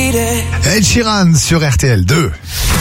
Ed Sheeran sur RTL 2.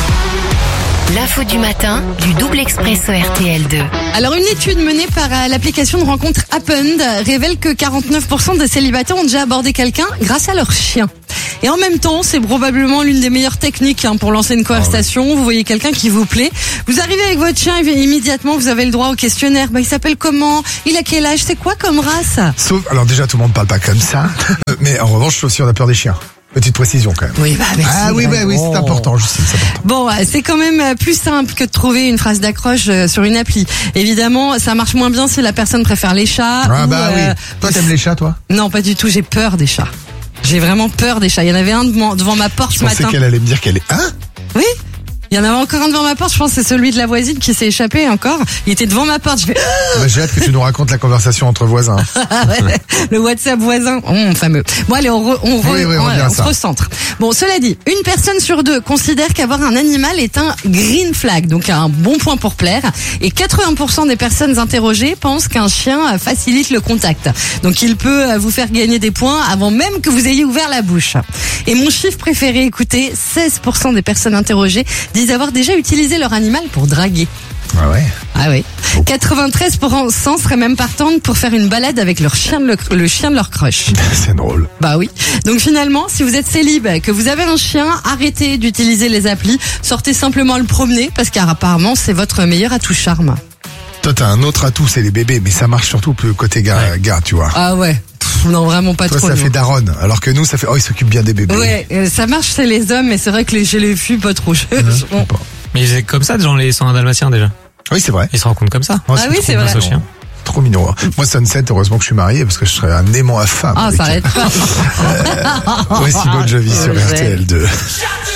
L'info du matin du double expresso RTL2. Alors une étude menée par l'application de rencontre Happened révèle que 49% des célibataires ont déjà abordé quelqu'un grâce à leur chien. Et en même temps, c'est probablement l'une des meilleures techniques pour lancer une conversation. Vous voyez quelqu'un qui vous plaît, vous arrivez avec votre chien et immédiatement vous avez le droit au questionnaire. Il s'appelle comment? Il a quel âge? C'est quoi comme race? Sauf, alors déjà tout le monde parle pas comme ça, mais en revanche aussi on a peur des chiens. Petite précision quand même. Oui, merci. Ah oui, oui, c'est important, je sais, c'est important. Bon, c'est quand même plus simple que de trouver une phrase d'accroche sur une appli. Évidemment, ça marche moins bien si la personne préfère les chats. Ah bah oui. Toi, t'aimes les chats, toi? Non, pas du tout. J'ai peur des chats. J'ai vraiment peur des chats. Il y en avait un devant ma porte ce matin. Je pensais qu'elle allait me dire qu'elle est... Hein? Oui. Il y en avait encore un devant ma porte, je pense que c'est celui de la voisine qui s'est échappé encore. Il était devant ma porte, je fais... J'ai hâte que tu nous racontes la conversation entre voisins. Ouais, le WhatsApp voisin, fameux. Bon allez, on se recentre. Bon, cela dit, une personne sur deux considère qu'avoir un animal est un green flag, donc un bon point pour plaire. Et 80% des personnes interrogées pensent qu'un chien facilite le contact. Donc il peut vous faire gagner des points avant même que vous ayez ouvert la bouche. Et mon chiffre préféré, écoutez, 16% des personnes interrogées disent avoir déjà utilisé leur animal pour draguer. Ah ouais. Ah oui. 93% seraient même partantes pour faire une balade avec leur chien, le chien de leur crush. C'est drôle. Bah oui. Donc finalement, si vous êtes célib, que vous avez un chien, arrêtez d'utiliser les applis, sortez simplement le promener parce qu'apparemment c'est votre meilleur atout charme. Toi t'as un autre atout, c'est les bébés, mais ça marche surtout plus côté gars, tu vois. Ah ouais. Non, vraiment pas toi, trop. Toi, ça fait daronne, alors que nous, ça fait... Oh, il s'occupe bien des bébés. Ouais, ça marche chez les hommes, mais c'est vrai que chez les filles, pas trop. Bon. Mais c'est comme ça, genre les 101 dalmatiens déjà. Oui, c'est vrai. Ils se rencontrent comme ça. Oh, ah oui, c'est vrai. Trop mignon. Moi, Sunset, heureusement que je suis marié, parce que je serais un aimant à femme. Ah, ça arrête pas. Voici Bon Jovi sur RTL 2.